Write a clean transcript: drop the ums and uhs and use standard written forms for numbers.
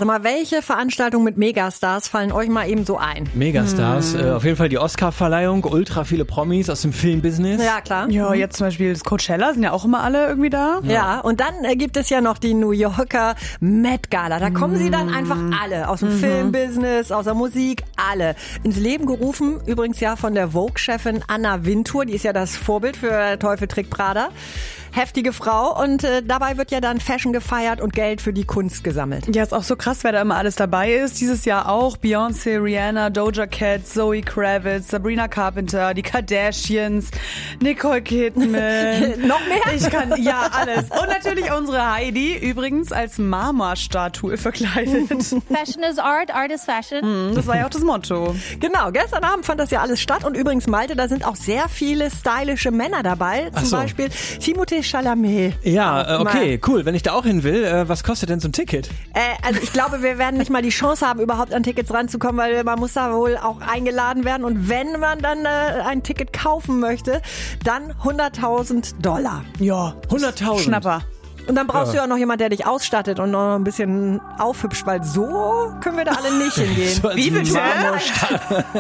Sag mal, welche Veranstaltungen mit Megastars fallen euch mal eben so ein? Megastars, auf jeden Fall die Oscar-Verleihung, ultra viele Promis aus dem Filmbusiness. Ja, klar. Ja, jetzt zum Beispiel das Coachella, sind ja auch immer alle irgendwie da. Ja, und dann gibt es ja noch die New Yorker Met Gala. Da kommen sie dann einfach alle aus dem Filmbusiness, aus der Musik, alle. Ins Leben gerufen, übrigens ja von der Vogue-Chefin Anna Wintour, die ist ja das Vorbild für Teufel trägt Prada. Heftige Frau und dabei wird ja dann Fashion gefeiert und Geld für die Kunst gesammelt. Ja, ist auch so krass, wer da immer alles dabei ist. Dieses Jahr auch Beyoncé, Rihanna, Doja Cat, Zoe Kravitz, Sabrina Carpenter, die Kardashians, Nicole Kidman. Noch mehr? Ja, alles. Und natürlich unsere Heidi, übrigens als Marmorstatue verkleidet. Fashion is art, art is fashion. Das war ja auch das Motto. Genau, gestern Abend fand das ja alles statt und übrigens, Malte, da sind auch sehr viele stylische Männer dabei. Zum Beispiel Timothée Chalamet. Ja, okay, cool. Wenn ich da auch hin will, was kostet denn so ein Ticket? Also ich glaube, wir werden nicht mal die Chance haben, überhaupt an Tickets ranzukommen, weil man muss da wohl auch eingeladen werden und wenn man dann ein Ticket kaufen möchte, dann $100.000. Ja, 100.000. Schnapper. Und dann brauchst du ja auch noch jemand, der dich ausstattet und noch ein bisschen aufhübscht, weil so können wir da alle nicht hingehen. So als Wie bitte?